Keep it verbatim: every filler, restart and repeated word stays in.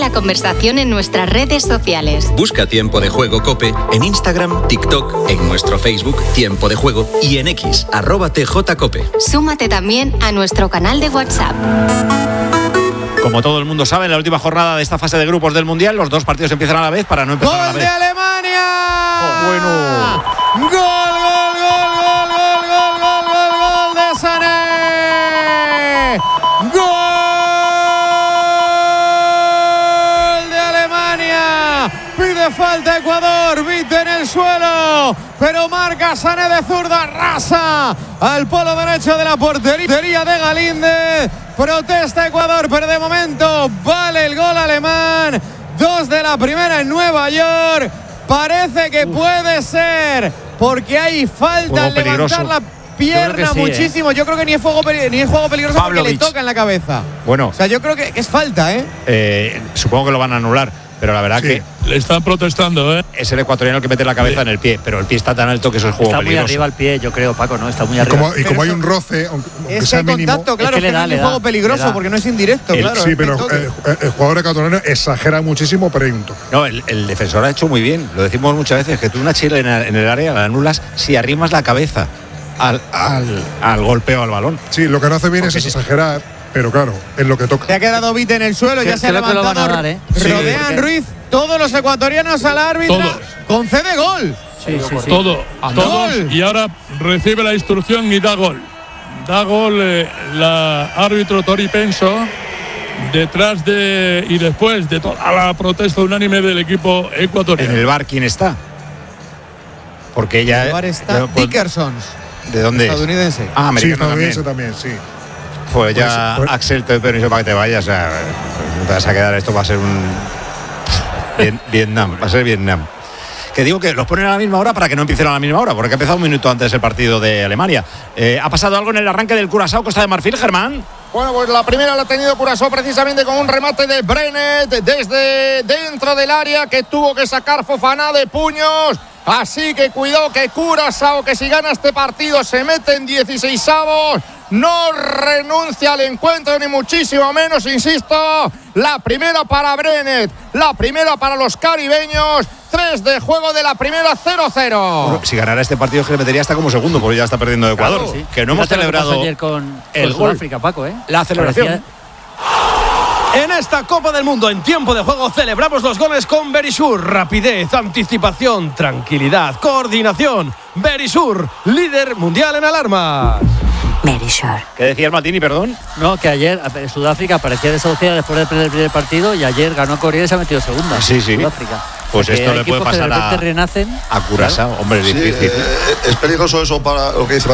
la conversación en nuestras redes sociales. Busca Tiempo de Juego COPE en Instagram, TikTok, en nuestro Facebook Tiempo de Juego y en X, arroba T J COPE. Súmate también a nuestro canal de WhatsApp. Como todo el mundo sabe, en la última jornada de esta fase de grupos del Mundial, los dos partidos empiezan a la vez para no empezar a la vez. ¡Gol de Alemania! Oh, bueno. ¡Gol, gol, gol, gol, gol, gol, gol, gol, gol de Sané! ¡Gol de Alemania! Pide falta Ecuador, Vite en el suelo, pero marca Sané de zurda, rasa al polo derecho de la portería de Galíndez. Protesta Ecuador, pero de momento vale el gol alemán. Dos de la primera en Nueva York. Parece que Uf. puede ser, porque hay falta al levantar la pierna yo sí, muchísimo. ¿eh? Yo creo que ni es, fuego, ni es juego peligroso Pavlovich. Porque le toca en la cabeza. Bueno. O sea, yo creo que es falta, ¿eh? eh supongo que lo van a anular. Pero la verdad sí. que le están protestando, ¿eh? Es el ecuatoriano el que mete la cabeza sí. en el pie, pero el pie está tan alto que eso es juego está peligroso. Está muy arriba el pie, yo creo, Paco, ¿no? Está muy arriba. Y como, y como hay un roce, aunque, aunque es sea que hay mínimo, contacto, claro, es que, es que da, no es juego peligroso porque no es indirecto, el, claro. Sí, pero el, el jugador ecuatoriano exagera muchísimo, pero hay un toque. No, el, el defensor ha hecho muy bien, lo decimos muchas veces, que tú una chilena en el área la anulas si arrimas la cabeza al, al, al golpeo al balón. Sí, lo que no hace bien porque es exagerar. Pero claro, es lo que toca. Se ha quedado Vite en el suelo, ya se ha levantado. Lo van a dar, ¿eh? Rodean sí, Ruiz, todos los ecuatorianos al árbitro. Todos. Concede gol. Sí, sí, sí. Todo, ah, todos. Gol. Y ahora recibe la instrucción y da gol. Da gol eh, la árbitro Tori Penso. Detrás de y después de toda la protesta unánime del equipo ecuatoriano. En el bar, ¿quién está? Porque ella. En el bar está pues, Dickerson. ¿De dónde? Estadounidense. Ah, americano. Sí, estadounidense también, también sí. Pues ya pues, pues, Axel te doy permiso para que te vayas. O sea, no te vas a quedar. Esto va a ser un Vietnam, va a ser Vietnam. Que digo que los ponen a la misma hora para que no empiecen a la misma hora, porque ha empezado un minuto antes el partido de Alemania. Eh, ¿Ha pasado algo en el arranque del Curazao Costa de Marfil, Germán? Bueno, pues la primera la ha tenido Curazao precisamente con un remate de Brenet desde dentro del área que tuvo que sacar Fofana de puños. Así que cuidado que Curazao, que si gana este partido se mete en dieciseisavos. No renuncia al encuentro ni muchísimo menos, insisto. La primera para Brenet, la primera para los caribeños. Tres de juego de la primera, cero cero. Bueno, si ganara este partido se le metería hasta como segundo, porque ya está perdiendo de Ecuador. Claro, sí. Que no hemos Fíjate celebrado ayer con, el con gol. Sudáfrica, Paco, ¿eh? La celebración. Parecía... En esta Copa del Mundo, en tiempo de juego, celebramos los goles con Verisur. Rapidez, anticipación, tranquilidad, coordinación. Verisur, líder mundial en alarmas. Verisur. ¿Qué decías, Martini, perdón? No, que ayer Sudáfrica parecía desahuciada después de perder el primer partido y ayer ganó Corea y se ha metido segunda. Sí, sí. Sudáfrica. Pues Porque esto le puede pasar que de repente a, renacen. a Curazao. Hombre, es sí, difícil. Eh, es peligroso eso para lo que dice